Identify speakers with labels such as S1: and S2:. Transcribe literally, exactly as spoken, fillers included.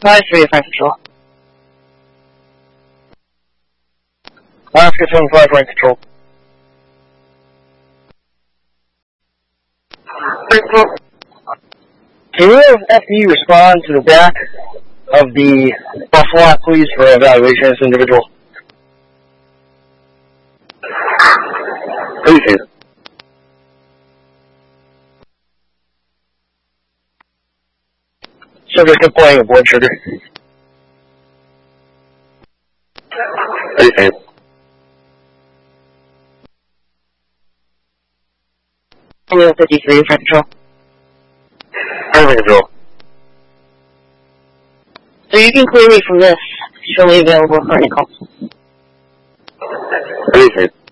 S1: five three, Fire Control.
S2: Alaska seven five, Fire Control. Can you have F D respond to the back of the bus lot, please, for evaluation of this individual? Please. Subject complaining of blood sugar. Please.
S1: Kilo fifty-three, Fire Control.
S2: Fire Control.
S1: So you can clear me from this. Surely available for any calls.
S2: Please.